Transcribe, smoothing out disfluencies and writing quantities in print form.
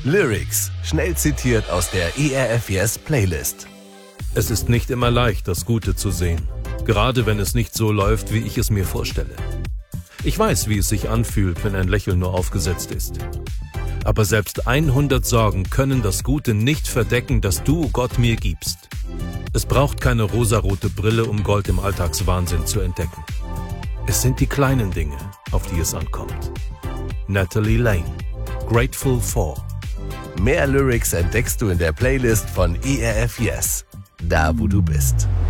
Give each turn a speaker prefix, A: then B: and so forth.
A: Lyrics, schnell zitiert aus der ERF Yes Playlist.
B: Es ist nicht immer leicht, das Gute zu sehen, gerade wenn es nicht so läuft, wie ich es mir vorstelle. Ich weiß, wie es sich anfühlt, wenn ein Lächeln nur aufgesetzt ist. Aber selbst 100 Sorgen können das Gute nicht verdecken, das du Gott mir gibst. Es braucht keine rosarote Brille, um Gold im Alltagswahnsinn zu entdecken. Es sind die kleinen Dinge, auf die es ankommt. Natalie Lane, Grateful For.
A: Mehr Lyrics entdeckst du in der Playlist von ERF Yes, da wo du bist.